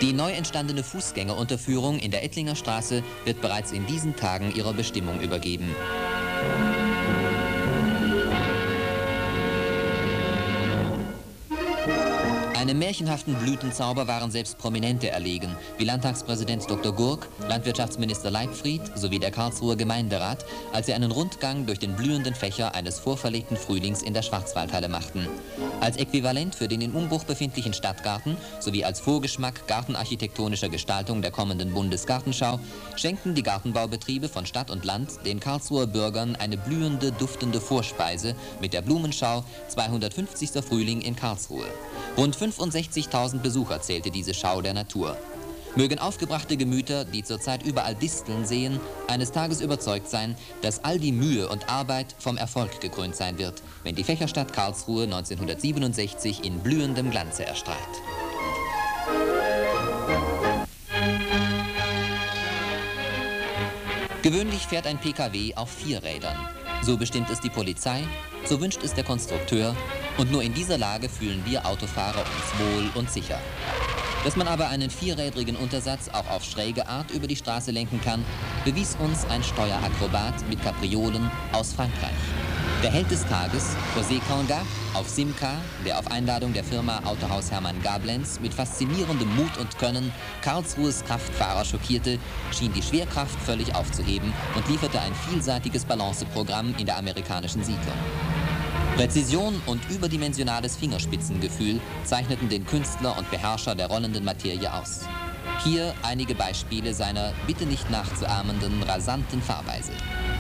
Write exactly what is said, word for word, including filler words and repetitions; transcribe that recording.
Die neu entstandene Fußgängerunterführung in der Ettlinger Straße wird bereits in diesen Tagen ihrer Bestimmung übergeben. Einem märchenhaften Blütenzauber waren selbst Prominente erlegen, wie Landtagspräsident Doktor Gurk, Landwirtschaftsminister Leibfried sowie der Karlsruher Gemeinderat, als sie einen Rundgang durch den blühenden Fächer eines vorverlegten Frühlings in der Schwarzwaldhalle machten. Als Äquivalent für den in Umbruch befindlichen Stadtgarten sowie als Vorgeschmack gartenarchitektonischer Gestaltung der kommenden Bundesgartenschau schenkten die Gartenbaubetriebe von Stadt und Land den Karlsruher Bürgern eine blühende, duftende Vorspeise mit der Blumenschau zweihundertfünfzigster Frühling in Karlsruhe. Rund fünfundsechzigtausend Besucher zählte diese Schau der Natur. Mögen aufgebrachte Gemüter, die zurzeit überall Disteln sehen, eines Tages überzeugt sein, dass all die Mühe und Arbeit vom Erfolg gekrönt sein wird, wenn die Fächerstadt Karlsruhe neunzehnhundertsiebenundsechzig in blühendem Glanze erstrahlt. Gewöhnlich fährt ein P K W auf vier Rädern. So bestimmt es die Polizei, so wünscht es der Konstrukteur, und nur in dieser Lage fühlen wir Autofahrer uns wohl und sicher. Dass man aber einen vierrädrigen Untersatz auch auf schräge Art über die Straße lenken kann, bewies uns ein Steuerakrobat mit Kapriolen aus Frankreich. Der Held des Tages, José Conga, auf Simca, der auf Einladung der Firma Autohaus Hermann Gablenz mit faszinierendem Mut und Können Karlsruhes Kraftfahrer schockierte, schien die Schwerkraft völlig aufzuheben und lieferte ein vielseitiges Balanceprogramm in der amerikanischen Siedlung. Präzision und überdimensionales Fingerspitzengefühl zeichneten den Künstler und Beherrscher der rollenden Materie aus. Hier einige Beispiele seiner bitte nicht nachzuahmenden rasanten Fahrweise.